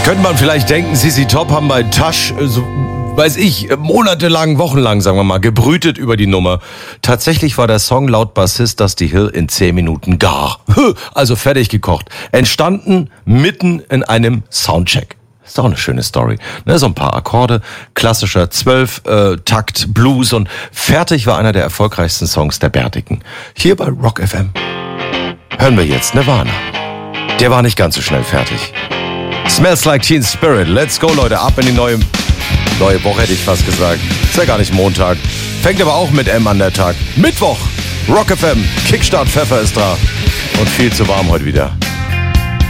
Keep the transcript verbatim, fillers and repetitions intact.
Könnte man vielleicht denken, C C Top haben bei Tasch, so, weiß ich, monatelang, wochenlang, sagen wir mal, gebrütet über die Nummer. Tatsächlich war der Song laut Bassist Dusty Hill in zehn Minuten gar. Also fertig gekocht. Entstanden mitten in einem Soundcheck. Ist auch eine schöne Story. Ne, so ein paar Akkorde, klassischer zwölf-Takt, Blues und fertig war einer der erfolgreichsten Songs der Bärtigen. Hier bei Rock F M hören wir jetzt Nirvana. Der war nicht ganz so schnell fertig. Smells Like Teen Spirit. Let's go, Leute. Ab in die neue, neue Woche, hätte ich fast gesagt. Ist ja gar nicht Montag. Fängt aber auch mit M an der Tag. Mittwoch. Rock F M. Kickstart Pfeffer ist da. Und viel zu warm heute wieder.